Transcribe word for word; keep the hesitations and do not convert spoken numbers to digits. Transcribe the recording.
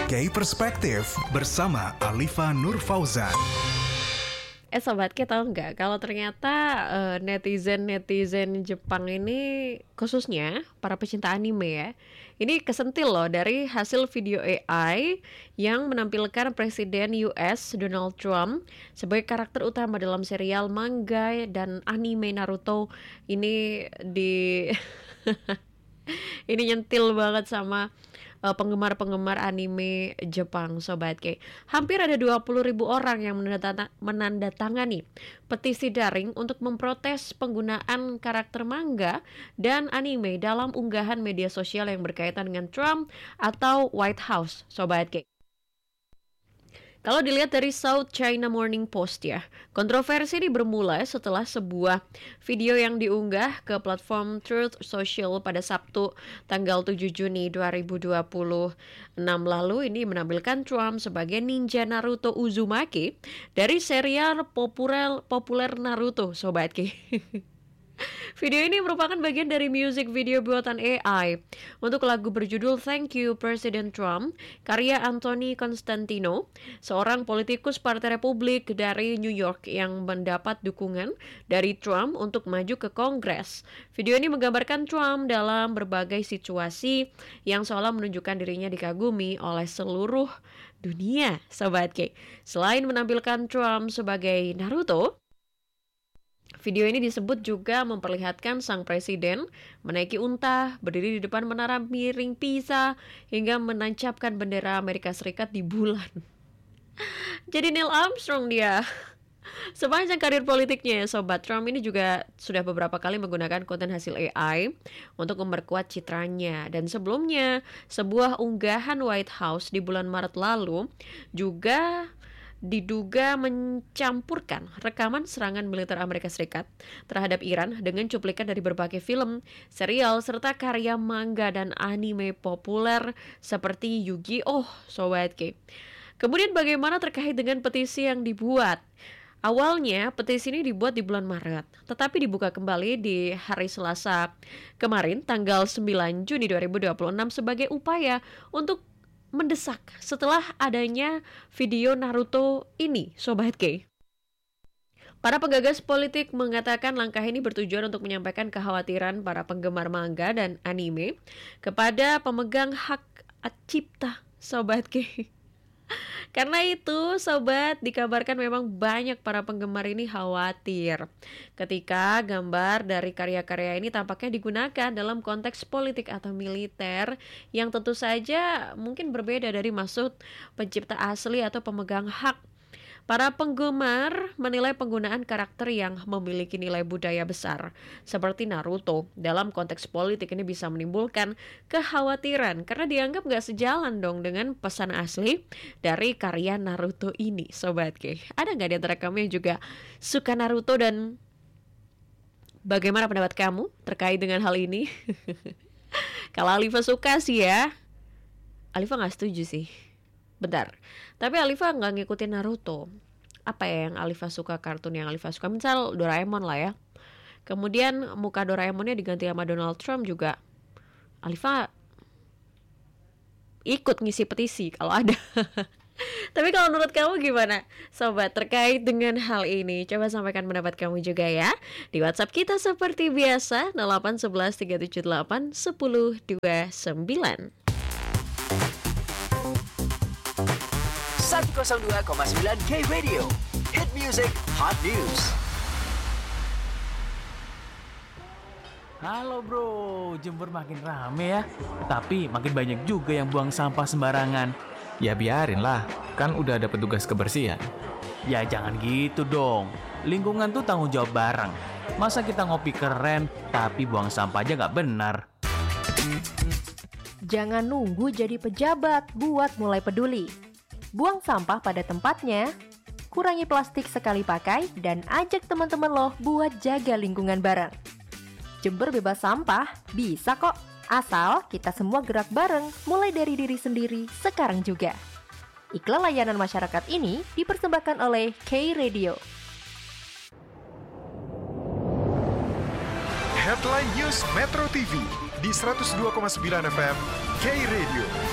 K Perspektif bersama Alifa Nur Fauzan. Eh sobat, kita tahu nggak kalau ternyata uh, netizen-netizen Jepang ini, khususnya para pecinta anime ya, ini kesentil loh dari hasil video A I yang menampilkan Presiden U S Donald Trump sebagai karakter utama dalam serial manga dan anime Naruto. Ini di ini nyentil banget sama uh, penggemar-penggemar anime Jepang, Sobat K. Hampir ada dua puluh ribu orang yang menandatang- menandatangani petisi daring untuk memprotes penggunaan karakter manga dan anime dalam unggahan media sosial yang berkaitan dengan Trump atau White House, Sobat K. Kalau dilihat dari South China Morning Post ya, kontroversi ini bermula setelah sebuah video yang diunggah ke platform Truth Social pada Sabtu tanggal tujuh Juni dua ribu dua puluh enam lalu. Ini menampilkan Trump sebagai ninja Naruto Uzumaki dari serial populer populer Naruto, Sobat Ki. Video ini merupakan bagian dari music video buatan A I untuk lagu berjudul Thank You President Trump, karya Anthony Constantino, seorang politikus Partai Republik dari New York yang mendapat dukungan dari Trump untuk maju ke Kongres. Video ini menggambarkan Trump dalam berbagai situasi yang seolah menunjukkan dirinya dikagumi oleh seluruh dunia, Sobat K. Selain menampilkan Trump sebagai Naruto, video ini disebut juga memperlihatkan sang presiden menaiki unta, berdiri di depan menara miring Pisa, hingga menancapkan bendera Amerika Serikat di bulan. Jadi Neil Armstrong dia. Sepanjang karir politiknya ya Sobat, Trump ini juga sudah beberapa kali menggunakan konten hasil A I untuk memperkuat citranya. Dan sebelumnya, sebuah unggahan White House di bulan Maret lalu juga diduga mencampurkan rekaman serangan militer Amerika Serikat terhadap Iran dengan cuplikan dari berbagai film, serial, serta karya manga dan anime populer seperti Yu-Gi-Oh, Sobat K. Kemudian bagaimana terkait dengan petisi yang dibuat? Awalnya petisi ini dibuat di bulan Maret, tetapi dibuka kembali di hari Selasa kemarin tanggal sembilan Juni dua ribu dua puluh enam sebagai upaya untuk mendesak setelah adanya video Naruto ini, Sobat K. Para penggagas politik mengatakan langkah ini bertujuan untuk menyampaikan kekhawatiran para penggemar manga dan anime kepada pemegang hak cipta, Sobat K. Karena itu, Sobat, dikabarkan memang banyak para penggemar ini khawatir ketika gambar dari karya-karya ini tampaknya digunakan dalam konteks politik atau militer yang tentu saja mungkin berbeda dari maksud pencipta asli atau pemegang hak. Para penggemar menilai penggunaan karakter yang memiliki nilai budaya besar seperti Naruto dalam konteks politik ini bisa menimbulkan kekhawatiran karena dianggap gak sejalan dong dengan pesan asli dari karya Naruto ini, Sobat K. Ada gak di antara kamu yang juga suka Naruto dan bagaimana pendapat kamu terkait dengan hal ini? Kalau Alifa suka sih ya, Alifa gak setuju sih. Bentar, tapi Alifa nggak ngikutin Naruto. Apa ya yang Alifa suka, kartun yang Alifa suka? Misal Doraemon lah ya. Kemudian muka Doraemonnya diganti sama Donald Trump juga. Alifa ikut ngisi petisi kalau ada. Tapi kalau menurut kamu gimana, Sobat, terkait dengan hal ini? Coba sampaikan pendapat kamu juga ya di WhatsApp kita seperti biasa nol delapan satu satu tiga tujuh delapan satu nol dua sembilan. seratus dua koma sembilan K Radio, Hit Music, Hot News. Halo bro, Jember makin rame ya. Tapi makin banyak juga yang buang sampah sembarangan. Ya biarin lah, kan udah ada petugas kebersihan. Ya jangan gitu dong. Lingkungan tuh tanggung jawab bareng. Masa kita ngopi keren, tapi buang sampah aja gak benar. Jangan nunggu jadi pejabat buat mulai peduli. Buang sampah pada tempatnya, kurangi plastik sekali pakai, dan ajak teman-teman lo buat jaga lingkungan bareng. Jember bebas sampah, bisa kok. Asal kita semua gerak bareng, mulai dari diri sendiri sekarang juga. Iklan layanan masyarakat ini dipersembahkan oleh K Radio. Headline News Metro T V di seratus dua koma sembilan F M K Radio.